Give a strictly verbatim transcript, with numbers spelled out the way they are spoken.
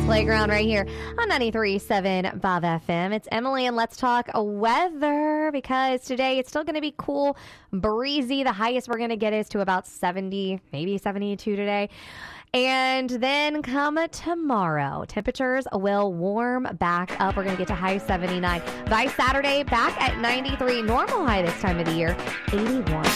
Kids Playground right here on ninety-three point seven Bob F M. It's Emily, and let's talk weather because today it's still going to be cool, breezy. The highest we're going to get is to about seventy, maybe seventy-two today. And then come tomorrow, temperatures will warm back up. We're going to get to high seventy-nine. By Saturday, back at ninety-three. Normal high this time of the year, eighty-one.